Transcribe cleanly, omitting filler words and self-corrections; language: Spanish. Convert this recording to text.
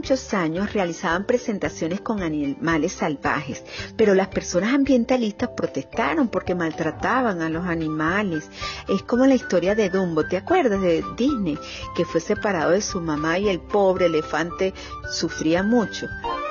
muchos años realizaban presentaciones con animales salvajes, pero las personas ambientalistas protestaron porque maltrataban a los animales. Es como la historia de Dumbo, ¿te acuerdas de Disney? Que fue separado de su mamá y el pobre elefante sufría mucho.